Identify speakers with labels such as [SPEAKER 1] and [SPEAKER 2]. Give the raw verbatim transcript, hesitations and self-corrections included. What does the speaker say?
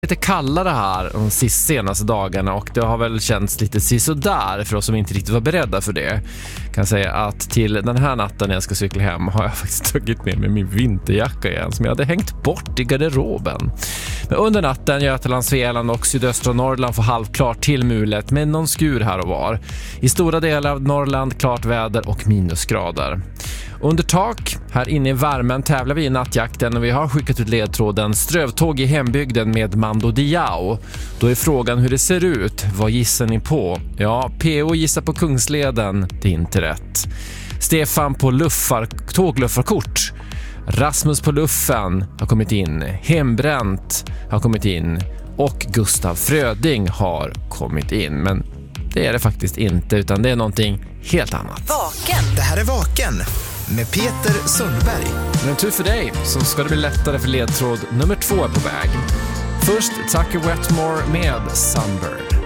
[SPEAKER 1] Lite kallare här de sista senaste dagarna och det har väl känts lite sisådär för oss som inte riktigt var beredda för det. Jag kan säga att till den här natten när jag ska cykla hem har jag faktiskt tagit med mig min vinterjacka igen som jag hade hängt bort i garderoben. Men under natten Götaland, Svealand och sydöstra Norrland får halvklart till mulet med någon skur här och var. I stora delar av Norrland klart väder och minusgrader. Under tak, här inne i värmen tävlar vi i nattjakten och vi har skickat ut ledtråden Strövtåg i hembygden med Mando Diao. Då är frågan hur det ser ut. Vad gissar ni på? Ja, P O gissar på Kungsleden. Det är inte rätt. Stefan på luffar, tågluffarkort. Rasmus på luffen har kommit in. Hembränt har kommit in. Och Gustav Fröding har kommit in. Men det är det faktiskt inte utan det är någonting helt annat.
[SPEAKER 2] Vaken. Det här är Vaken med Peter Sundberg.
[SPEAKER 1] Men tur för dig så ska det bli lättare för ledtråd nummer två är på väg. Först Tucker Wetmore med Sunbird.